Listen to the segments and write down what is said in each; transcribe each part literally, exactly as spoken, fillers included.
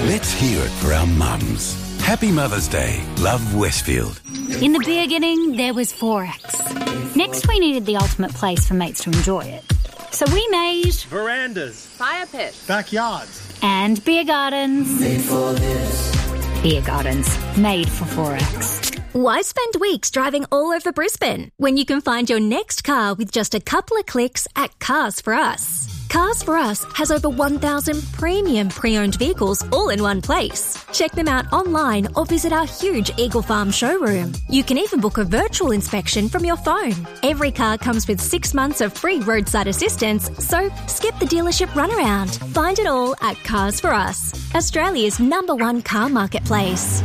Let's hear it for our mums. Happy Mother's Day. Love, Westfield. In the beginning, there was Forex. Next, we needed the ultimate place for mates to enjoy it. So we made... verandas, fire pits, backyards, and beer gardens. Made for this. Beer gardens. Made for Forex. Why spend weeks driving all over Brisbane when you can find your next car with just a couple of clicks at Cars for Us? Cars for Us has over one thousand premium pre-owned vehicles all in one place. Check them out online or visit our huge Eagle Farm showroom. You can even book a virtual inspection from your phone. Every car comes with six months of free roadside assistance, so skip the dealership runaround. Find it all at Cars for Us, Australia's number one car marketplace.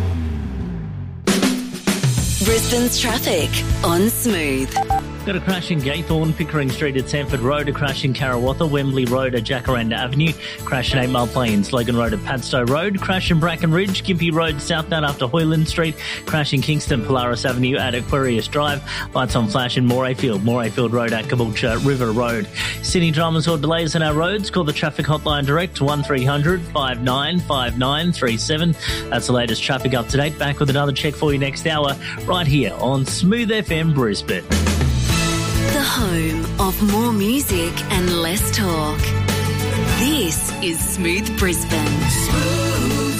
Brisbane's traffic on Smooth. Got a crash in Gaythorne, Pickering Street at Sanford Road, a crash in Karawatha, Wembley Road at Jacaranda Avenue, crash in Eight Mile Plains, Logan Road at Padstow Road, crash in Bracken Ridge, Gympie Road southbound after Hoyland Street, crash in Kingston, Polaris Avenue at Aquarius Drive, lights on flash in Morayfield, Morayfield Road at Caboolture River Road. Sydney dramas or delays on our roads, call the traffic hotline direct one three hundred five nine five nine three seven. That's the latest traffic up to date. Back with another check for you next hour, right here on Smooth F M Brisbane. The home of more music and less talk. This is Smooth Brisbane. Smooth.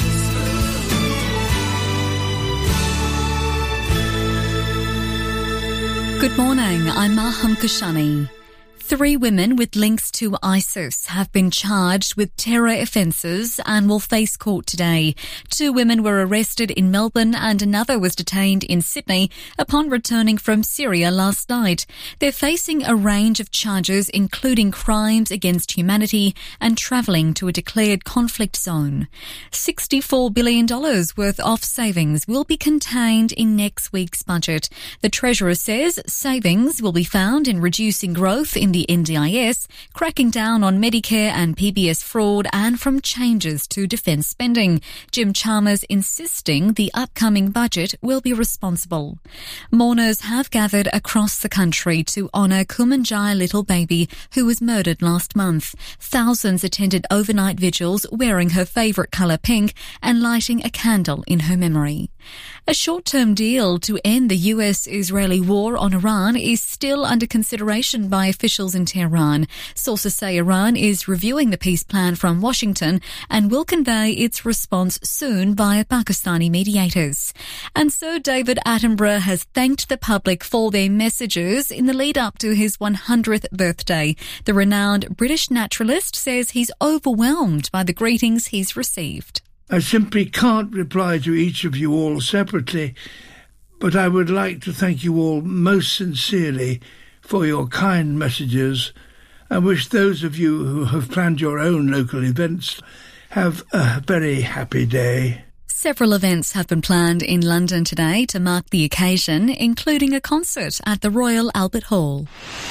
Good morning, I'm Maham Kashani. Three women with links to ISIS have been charged with terror offences and will face court today. Two women were arrested in Melbourne and another was detained in Sydney upon returning from Syria last night. They're facing a range of charges including crimes against humanity and travelling to a declared conflict zone. sixty-four billion dollars worth of savings will be contained in next week's budget. The Treasurer says savings will be found in reducing growth in the N D I S, cracking down on Medicare and P B S fraud and from changes to defence spending. Jim Chalmers insisting the upcoming budget will be responsible. Mourners have gathered across the country to honour Kumanjai Little Baby, who was murdered last month. Thousands attended overnight vigils wearing her favourite colour pink and lighting a candle in her memory. A short-term deal to end the U S-Israeli war on Iran is still under consideration by officials in Tehran. Sources say Iran is reviewing the peace plan from Washington and will convey its response soon via Pakistani mediators. And so David Attenborough has thanked the public for their messages in the lead-up to his one hundredth birthday. The renowned British naturalist says he's overwhelmed by the greetings he's received. I simply can't reply to each of you all separately, but I would like to thank you all most sincerely for your kind messages and wish those of you who have planned your own local events have a very happy day. Several events have been planned in London today to mark the occasion, including a concert at the Royal Albert Hall.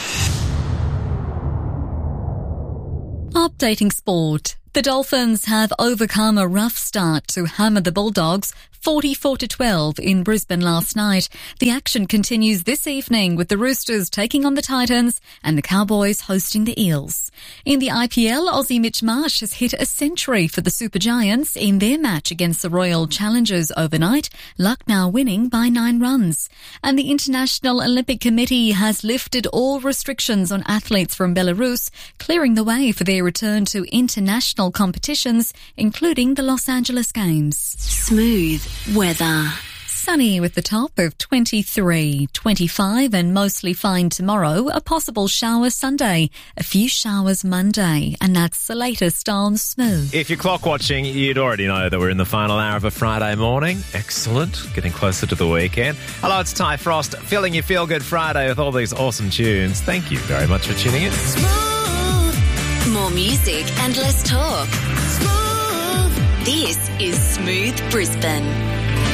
Updating sport. The Dolphins have overcome a rough start to hammer the Bulldogs forty-four to twelve in Brisbane last night. The action continues this evening with the Roosters taking on the Titans and the Cowboys hosting the Eels. In the I P L, Aussie Mitch Marsh has hit a century for the Super Giants in their match against the Royal Challengers overnight, Lucknow winning by nine runs. And the International Olympic Committee has lifted all restrictions on athletes from Belarus, clearing the way for their return to international competitions, including the Los Angeles Games. Smooth weather. Sunny with the top of twenty-three, twenty-five and mostly fine tomorrow. A possible shower Sunday, a few showers Monday. And that's the latest on Smooth. If you're clock watching, you'd already know that we're in the final hour of a Friday morning. Excellent. Getting closer to the weekend. Hello, it's Ty Frost, filling your feel-good Friday with all these awesome tunes. Thank you very much for tuning in. Smooth. More music and less talk. Smooth. This is Smooth Brisbane.